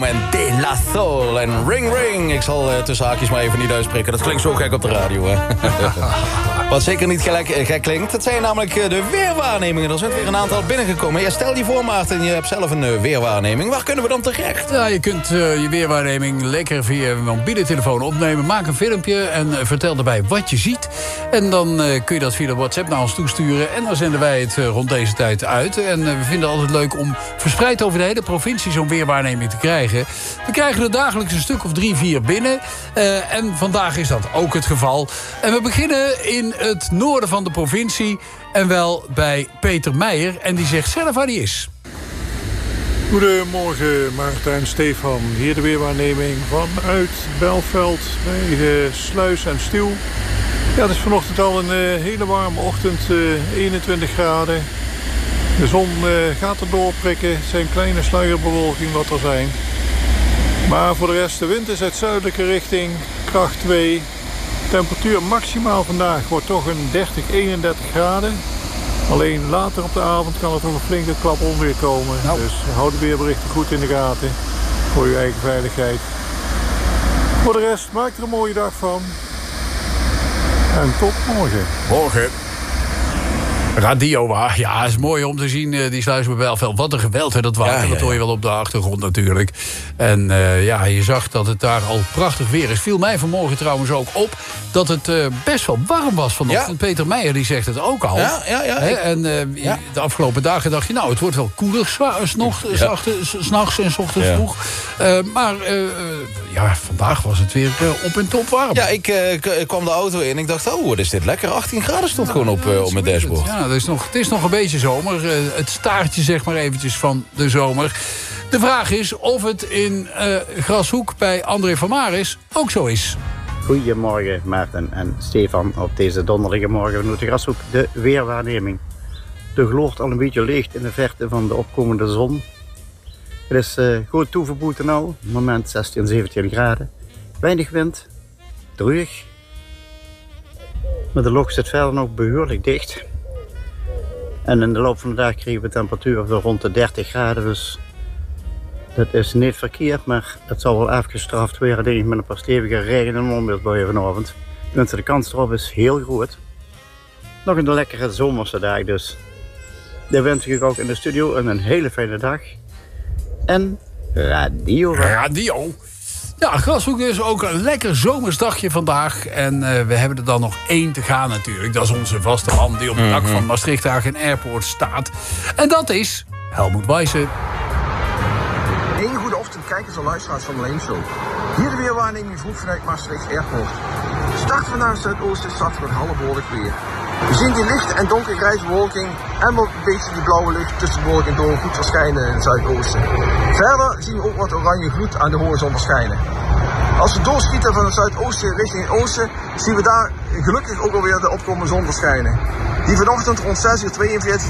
En De La Soul en Ring Ring. Ik zal tussen haakjes maar even niet uitspreken. Dat klinkt zo gek op de radio, hè. Wat zeker niet gek klinkt. Dat zijn namelijk de weerwaarnemingen. Er zijn weer een aantal binnengekomen. Ja, stel je voor, Maarten, je hebt zelf een weerwaarneming. Waar kunnen we dan terecht? Ja, je kunt je weerwaarneming lekker via je mobiele telefoon opnemen. Maak een filmpje en vertel erbij wat je ziet. En dan kun je dat via de WhatsApp naar ons toesturen. En dan zenden wij het rond deze tijd uit. En we vinden het altijd leuk om verspreid over de hele provincie zo'n weerwaarneming te krijgen. We krijgen er dagelijks een stuk of 3, 4 binnen. En vandaag is dat ook het geval. En we beginnen in het noorden van de provincie. En wel bij Peter Meijer. En die zegt zelf waar die is. Goedemorgen Maarten en Stefan. Hier de weerwaarneming vanuit Belveld bij de Sluis en Stiel. Ja, het is vanochtend al een hele warme ochtend, 21 graden. De zon gaat er doorprikken. Het zijn kleine sluierbewolking wat er zijn. Maar voor de rest, de wind is uit zuidelijke richting, kracht 2. Temperatuur maximaal vandaag wordt toch een 30, 31 graden. Alleen later op de avond kan er toch een flinke klap onweer komen. Nou. Dus houd de weerberichten goed in de gaten voor uw eigen veiligheid. Voor de rest, maak er een mooie dag van. En tot morgen. Morgen. Radio, ja, is mooi om te zien, die Sluis bij Belveld. Wat een geweld, hè, dat water. Dat hoor je wel op de achtergrond natuurlijk. En ja, je zag dat het daar al prachtig weer is. Viel mij vanmorgen trouwens ook op dat het best wel warm was vanochtend. Ja. Peter Meijer die zegt het ook al. Ja. En de afgelopen dagen dacht je, nou, het wordt wel koeler s'nachts en 's ochtends vroeg. Maar vandaag was het weer op en top warm. Ja, ik kwam de auto in en ik dacht, oh, wat is dit lekker. 18 graden stond gewoon op mijn dashboard. Ja, het is nog een beetje zomer. Het staartje zeg maar eventjes van de zomer. De vraag is of het in Grashoek bij André van Maris ook zo is. Goedemorgen Maarten en Stefan. Op deze donderige morgen vanuit de Grashoek de weerwaarneming. De gloort al een beetje licht in de verte van de opkomende zon. Het is goed toeverboeten al. Moment 16, 17 graden. Weinig wind. Droog. Maar de log zit verder nog behoorlijk dicht. En in de loop van de dag kregen we temperatuur van rond de 30 graden. Dus dat is niet verkeerd, maar het zal wel afgestraft worden, denk ik, met een paar stevige regen- en onweersbuien vanavond. Tenminste, de kans erop is heel groot. Nog een lekkere zomerse dag dus. Dat wens ik ook in de studio een hele fijne dag. En radio. Radio. Ja, Grashoek is ook een lekker zomersdagje vandaag. En we hebben er dan nog 1 te gaan natuurlijk. Dat is onze vaste man die op het dak van Maastricht Hagen Airport staat. En dat is Helmoet Wijssen. Een goede ochtend, kijkers en luisteraars van de Leen Show. Hier de weerwaarneming vroeg vanuit Maastricht Airport. Start vanuit het zuidoosten staat met halfbehoorlijk weer. We zien die lichte en donkergrijze bewolking en wel een beetje die blauwe lucht tussen de bewolking door goed verschijnen in het zuidoosten. Verder zien we ook wat oranje gloed aan de horizon verschijnen. Als we doorschieten van het zuidoosten richting het oosten, zien we daar gelukkig ook alweer de opkomende zon verschijnen. Die vanochtend rond 6:42